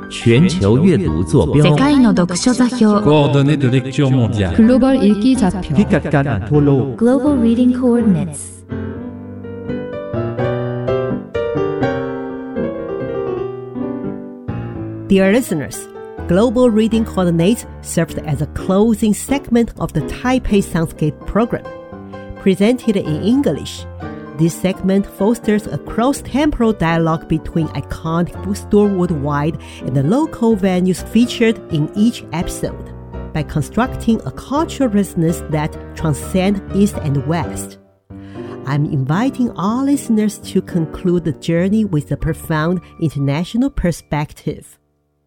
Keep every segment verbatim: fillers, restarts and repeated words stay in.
全球阅读坐标。 世界の読書座標。 Coordonnées de lecture mondiale. 글로벌 읽기 좌표. 피카간ทั่วโลก Global Reading Coordinates. Dear listeners, Global Reading Coordinates served as a closing segment of the Taipei Soundscape program. Presented in English, this segment fosters a cross-temporal dialogue between iconic bookstores worldwide and the local venues featured in each episode, by constructing a cultural resonance that transcends East and West. I'm inviting all listeners to conclude the journey with a profound international perspective.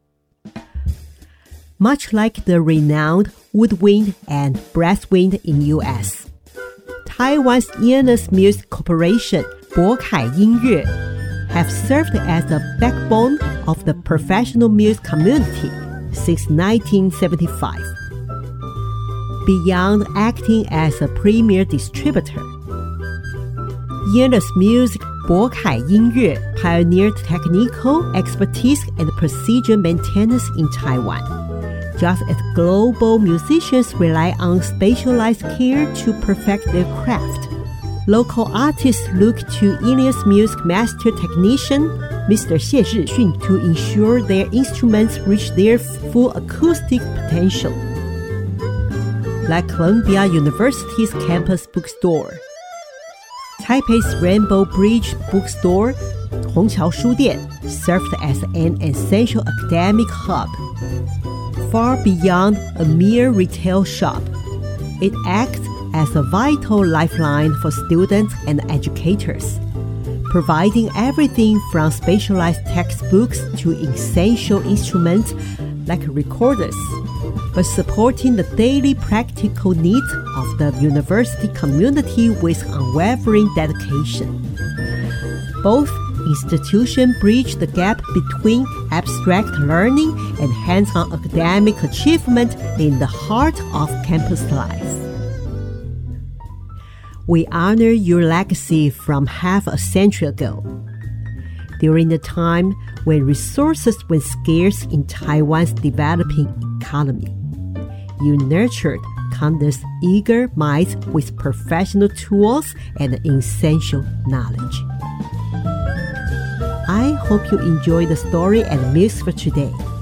Much like the renowned Woodwind and Brasswind in U S, Taiwan's Earnest Music Corporation, Bokai Yingyue, have served as the backbone of the professional music community since nineteen seventy-five. Beyond acting as a premier distributor, Earnest Music Bokai Yingyue pioneered technical expertise and procedure maintenance in Taiwan. Just as global musicians rely on specialized care to perfect their craft, local artists look to Earnest Music master technician Mister Xie Zhixun to ensure their instruments reach their full acoustic potential. Like Columbia University's campus bookstore, Taipei's Rainbow Bridge bookstore, Hongqiao Shudian, served as an essential academic hub. Far beyond a mere retail shop, it acts as a vital lifeline for students and educators, providing everything from specialized textbooks to essential instruments like recorders, but supporting the daily practical needs of the university community with unwavering dedication. Both institutions bridge the gap between abstract learning and hands-on academic achievement in the heart of campus life. We honor your legacy from half a century ago. During the time when resources were scarce in Taiwan's developing economy, you nurtured countless eager minds with professional tools and essential knowledge. I hope you enjoy the story and music for today.